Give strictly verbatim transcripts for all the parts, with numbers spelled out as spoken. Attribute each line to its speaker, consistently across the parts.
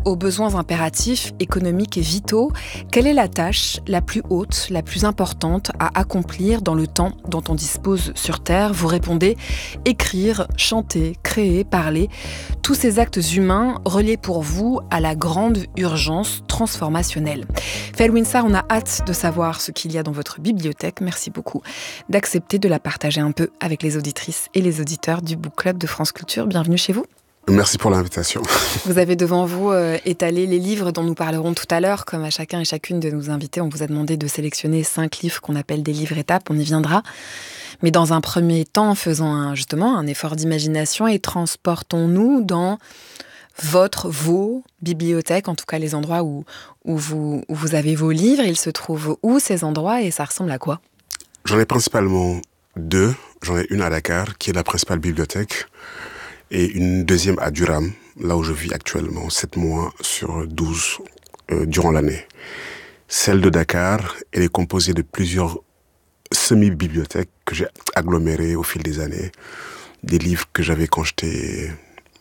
Speaker 1: aux besoins impératifs, économiques et vitaux, quelle est la tâche la plus haute, la plus importante à accomplir dans le temps dont on dispose sur Terre? Vous répondez « écrire, chanter, créer, parler ». Tous ces actes humains reliés pour vous à la grande urgence transformationnelle. Felwine Sarr, on a hâte de savoir ce qu'il y a dans votre bibliothèque. Merci beaucoup d'accepter de la partager un peu avec les auditrices et les auditeurs du Book Club de France Culture. Bienvenue chez vous.
Speaker 2: Merci pour l'invitation.
Speaker 1: Vous avez devant vous euh, étalé les livres dont nous parlerons tout à l'heure. Comme à chacun et chacune de nos invités, on vous a demandé de sélectionner cinq livres qu'on appelle des livres étapes. On y viendra. Mais dans un premier temps, faisons un, justement un effort d'imagination et transportons-nous dans votre, vos bibliothèques, en tout cas les endroits où, où, vous, où vous avez vos livres. Ils se trouvent où, ces endroits, et ça ressemble à quoi?
Speaker 2: J'en ai principalement deux. J'en ai une à Dakar, qui est la principale bibliothèque, et une deuxième à Durham, là où je vis actuellement, sept mois sur douze euh, durant l'année. Celle de Dakar, elle est composée de plusieurs semi-bibliothèques que j'ai agglomérées au fil des années. Des livres que j'avais quand j'étais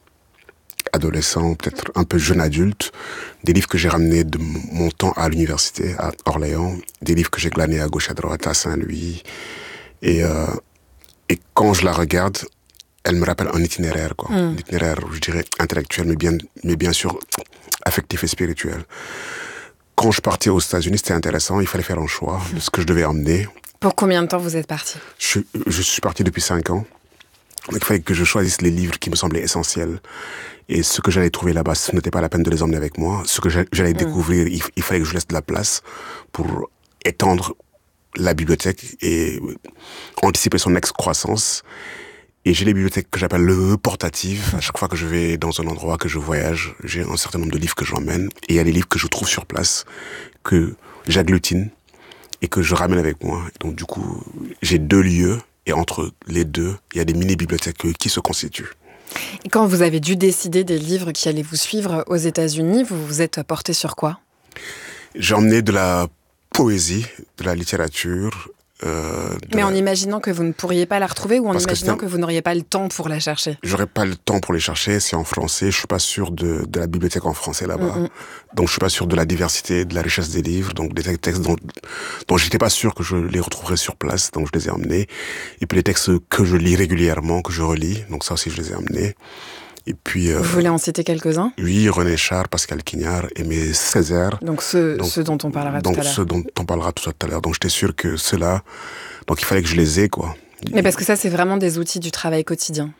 Speaker 2: adolescent, peut-être un peu jeune adulte. Des livres que j'ai ramenés de mon temps à l'université, à Orléans. Des livres que j'ai glanés à gauche à droite, à Saint-Louis. Et, euh, et quand je la regarde, elle me rappelle un itinéraire, quoi. Mm. Un itinéraire, je dirais, intellectuel, mais bien, mais bien sûr affectif et spirituel. Quand je partais aux États-Unis, c'était intéressant. Il fallait faire un choix de ce que je devais emmener.
Speaker 1: Pour combien de temps vous êtes parti?
Speaker 2: je, je suis parti depuis cinq ans. Donc, il fallait que je choisisse les livres qui me semblaient essentiels. Et ce que j'allais trouver là-bas, ce n'était pas la peine de les emmener avec moi. Ce que j'allais mm. découvrir, il, il fallait que je laisse de la place pour étendre la bibliothèque et anticiper son excroissance. Et j'ai les bibliothèques que j'appelle le portatives. À chaque fois que je vais dans un endroit, que je voyage, j'ai un certain nombre de livres que j'emmène. Et il y a des livres que je trouve sur place, que j'agglutine et que je ramène avec moi. Donc du coup, j'ai deux lieux. Et entre les deux, il y a des mini-bibliothèques qui se constituent.
Speaker 1: Et quand vous avez dû décider des livres qui allaient vous suivre aux États-Unis, vous vous êtes porté sur quoi?
Speaker 2: J'ai emmené de la poésie, de la littérature. Euh,
Speaker 1: Mais
Speaker 2: la...
Speaker 1: en imaginant que vous ne pourriez pas la retrouver ou en Parce imaginant que, que vous n'auriez pas le temps pour la chercher?
Speaker 2: J'aurais pas le temps pour les chercher, c'est en français. Je suis pas sûr de, de la bibliothèque en français là-bas. Mm-hmm. Donc je suis pas sûr de la diversité, de la richesse des livres. Donc des textes dont, dont j'étais pas sûr que je les retrouverais sur place, donc je les ai emmenés. Et puis les textes que je lis régulièrement, que je relis, donc ça aussi je les ai emmenés. Et puis, euh,
Speaker 1: Vous voulez en citer quelques-uns?
Speaker 2: Oui, René Char, Pascal Quignard, Aimé Césaire.
Speaker 1: Donc ceux, donc, ceux dont on parlera
Speaker 2: donc
Speaker 1: tout à l'heure.
Speaker 2: Donc ceux dont on parlera tout à l'heure. Donc j'étais sûr que ceux-là, donc il fallait que je les ai, quoi.
Speaker 1: Mais parce que ça, c'est vraiment des outils du travail quotidien.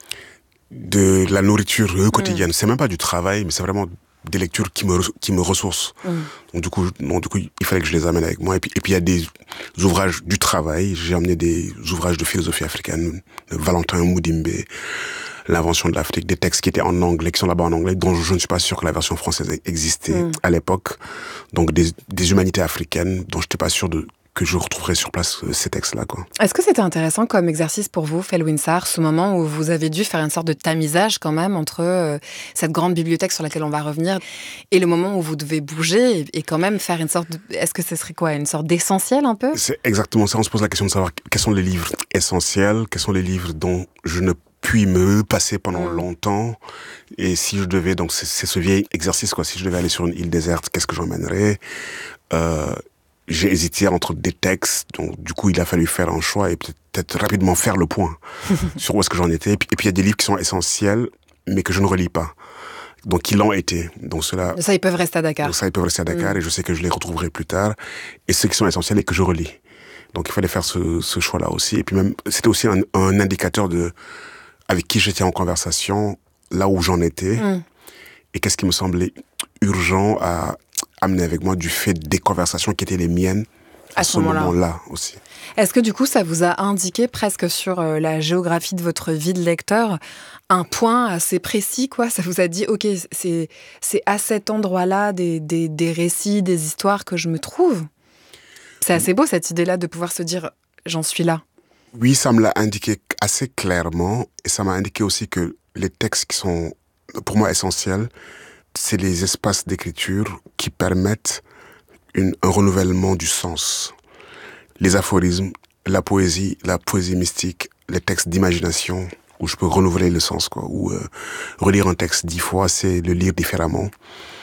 Speaker 2: De la nourriture quotidienne. Mmh. C'est même pas du travail, mais c'est vraiment des lectures qui me, qui me ressourcent. Mmh. Donc du coup, donc, du coup, il fallait que je les amène avec moi. Et puis, et puis il y a des ouvrages du travail. J'ai amené des ouvrages de philosophie africaine, de Valentin Moudimbe, L'invention de l'Afrique, des textes qui étaient en anglais, qui sont là-bas en anglais, dont je ne suis pas sûr que la version française existait mmh. à l'époque. Donc des, des humanités africaines, dont je n'étais pas sûr de, que je retrouverais sur place euh, ces textes-là, quoi.
Speaker 1: Est-ce que c'était intéressant comme exercice pour vous, Felwine Sarr, ce moment où vous avez dû faire une sorte de tamisage quand même entre euh, cette grande bibliothèque sur laquelle on va revenir et le moment où vous devez bouger et, et quand même faire une sorte de... Est-ce que ce serait quoi, une sorte d'essentiel un peu?
Speaker 2: C'est exactement ça, on se pose la question de savoir quels sont les livres essentiels, quels sont les livres dont je ne puis me passer pendant mmh. longtemps. Et si je devais, donc c'est, c'est ce vieil exercice, quoi. Si je devais aller sur une île déserte, qu'est-ce que j'emmènerais? euh, J'ai hésité entre des textes, donc du coup il a fallu faire un choix et peut-être, peut-être rapidement faire le point sur où est-ce que j'en étais. Et puis, et puis il y a des livres qui sont essentiels, mais que je ne relis pas. Donc ils l'ont été. Donc cela.
Speaker 1: Ça, ils peuvent rester à Dakar.
Speaker 2: Donc ça, ils peuvent rester à Dakar mmh. et je sais que je les retrouverai plus tard. Et ceux qui sont essentiels et que je relis. Donc il fallait faire ce, ce choix-là aussi. Et puis même, c'était aussi un, un indicateur de avec qui j'étais en conversation, là où j'en étais, mmh. et qu'est-ce qui me semblait urgent à amener avec moi du fait des conversations qui étaient les miennes à, à ce moment-là. moment-là aussi.
Speaker 1: Est-ce que du coup, ça vous a indiqué presque sur euh, la géographie de votre vie de lecteur un point assez précis, quoi? Ça vous a dit, ok, c'est, c'est à cet endroit-là des, des, des récits, des histoires que je me trouve? C'est assez beau cette idée-là de pouvoir se dire, j'en suis là.
Speaker 2: Oui, ça me l'a indiqué assez clairement et ça m'a indiqué aussi que les textes qui sont pour moi essentiels, c'est les espaces d'écriture qui permettent une, un renouvellement du sens. Les aphorismes, la poésie, la poésie mystique, les textes d'imagination où je peux renouveler le sens, quoi. Ou euh, relire un texte dix fois, c'est le lire différemment.